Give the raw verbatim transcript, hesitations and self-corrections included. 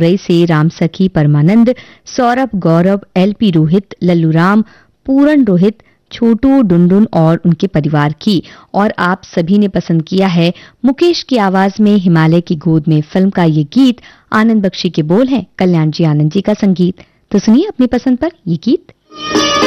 उरई से राम सखी, परमानंद, सौरभ, गौरव, एलपी रोहित, लल्लू राम, पूरन रोहित, छोटू, डुनडुन और उनके परिवार की। और आप सभी ने पसंद किया है मुकेश की आवाज में हिमालय की गोद में फिल्म का ये गीत। आनंद बख्शी के बोल हैं, कल्याण जी आनंद जी का संगीत। तो सुनिए अपनी पसंद पर ये गीत।